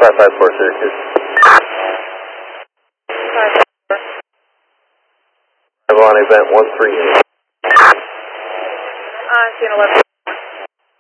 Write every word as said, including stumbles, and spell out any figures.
five five four Syracuse. five four. Arrival on event one three. Uh, scene eleven.